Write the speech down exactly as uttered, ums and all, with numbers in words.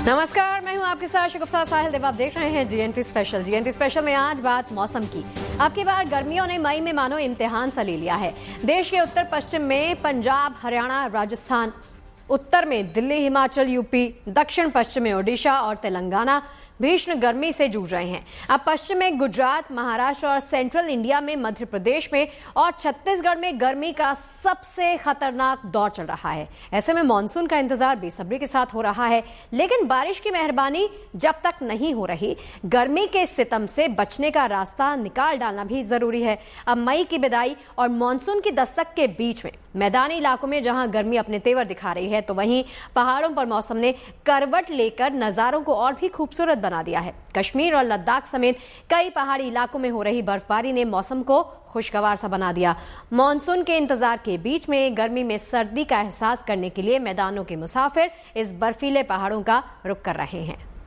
नमस्कार, मैं हूं आपके साथ शगुफ्ता साहिल देव। आप देख रहे हैं जीएनटी स्पेशल। जीएनटी स्पेशल में आज बात मौसम की। अब की बार गर्मियों ने मई में मानो इम्तिहान सा ले लिया है। देश के उत्तर पश्चिम में पंजाब, हरियाणा, राजस्थान, उत्तर में दिल्ली, हिमाचल, यूपी, दक्षिण पश्चिम में ओडिशा और तेलंगाना भीषण गर्मी से जूझ रहे हैं। अब पश्चिम में गुजरात, महाराष्ट्र और सेंट्रल इंडिया में, मध्य प्रदेश में और छत्तीसगढ़ में गर्मी का सबसे खतरनाक दौर चल रहा है। ऐसे में मानसून का इंतजार बेसब्री के साथ हो रहा है, लेकिन बारिश की मेहरबानी जब तक नहीं हो रही, गर्मी के सितम से बचने का रास्ता निकाल डालना भी जरूरी है। अब मई की विदाई और मानसून की दस्तक के बीच में मैदानी इलाकों में जहां गर्मी अपने तेवर दिखा रही है, तो वहीं पहाड़ों पर मौसम ने करवट लेकर नजारों को और भी खूबसूरत बना दिया है। कश्मीर और लद्दाख समेत कई पहाड़ी इलाकों में हो रही बर्फबारी ने मौसम को खुशगवार सा बना दिया। मानसून के इंतजार के बीच में गर्मी में सर्दी का एहसास करने के लिए मैदानों के मुसाफिर इस बर्फीले पहाड़ों का रुख कर रहे हैं।